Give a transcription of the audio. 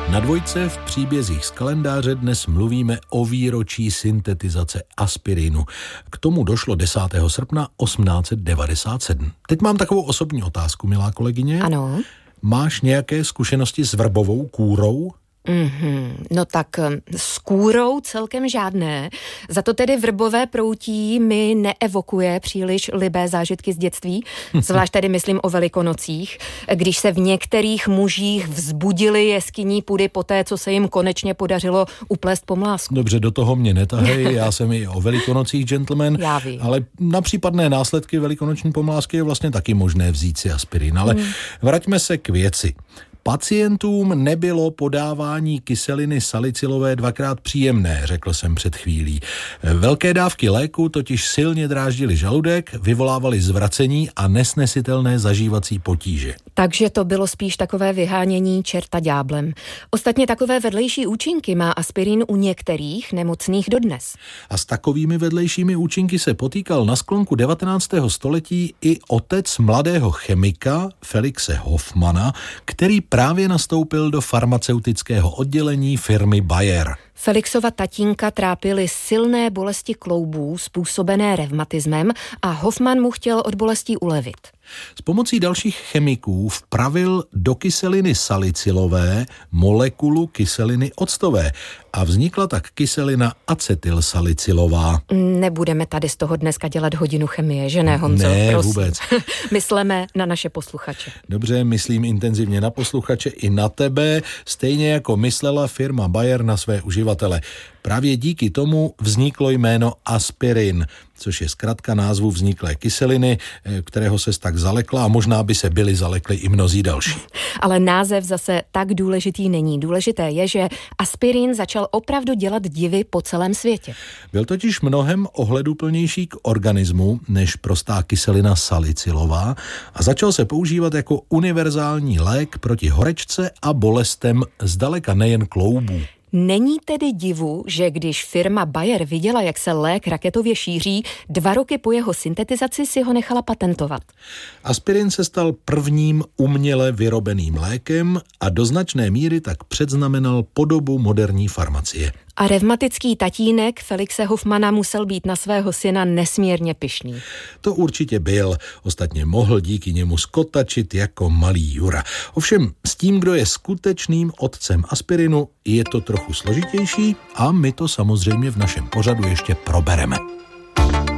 Na Dvojce v příbězích z kalendáře dnes mluvíme o výročí syntetizace aspirinu. K tomu došlo 10. srpna 1897. Teď mám takovou osobní otázku, milá kolegyně. Ano. Máš nějaké zkušenosti s vrbovou kůrou? No tak s kůrou celkem žádné. Za to tedy vrbové proutí mi neevokuje příliš libé zážitky z dětství. Zvlášť tady myslím o Velikonocích, když se v některých mužích vzbudily jeskyní pudy poté, co se jim konečně podařilo uplést pomlásku. Dobře, do toho mě netahej, já jsem i o Velikonocích gentleman, ale na případné následky velikonoční pomlásky je vlastně taky možné vzít si aspirin. Ale vraťme se k věci. Pacientům nebylo podávání kyseliny salicylové dvakrát příjemné, řekl jsem před chvílí. Velké dávky léku totiž silně dráždily žaludek, vyvolávaly zvracení a nesnesitelné zažívací potíže. Takže to bylo spíš takové vyhánění čerta ďáblem. Ostatně takové vedlejší účinky má aspirin u některých nemocných dodnes. A s takovými vedlejšími účinky se potýkal na sklonku 19. století i otec mladého chemika Felixe Hoffmana, který právě nastoupil do farmaceutického oddělení firmy Bayer. Felixova tatínka trápily silné bolesti kloubů způsobené revmatismem a Hoffman mu chtěl od bolestí ulevit. S pomocí dalších chemiků vpravil do kyseliny salicylové molekulu kyseliny octové a vznikla tak kyselina acetylsalicylová. Nebudeme tady z toho dneska dělat hodinu chemie, že ne, Honzo? Ne, prosím. Vůbec. Myslíme na naše posluchače. Dobře, myslím intenzivně na posluchače i na tebe, stejně jako myslela firma Bayer na své uživatele. Právě díky tomu vzniklo jméno aspirin, což je zkratka názvu vzniklé kyseliny, kterého ses tak zalekla a možná by se byli zalekli i mnozí další. Ale název zase tak důležitý není. Důležité je, že aspirin začal opravdu dělat divy po celém světě. Byl totiž mnohem ohleduplnější k organismu než prostá kyselina salicylová a začal se používat jako univerzální lék proti horečce a bolestem zdaleka nejen kloubů. Není tedy divu, že když firma Bayer viděla, jak se lék raketově šíří, 2 roky po jeho syntetizaci si ho nechala patentovat. Aspirin se stal prvním uměle vyrobeným lékem a do značné míry tak předznamenal podobu moderní farmacie. A revmatický tatínek Felixe Hoffmana musel být na svého syna nesmírně pyšný. To určitě byl, ostatně mohl díky němu skotačit jako malý Jura. Ovšem s tím, kdo je skutečným otcem aspirinu, je to trochu složitější a my to samozřejmě v našem pořadu ještě probereme.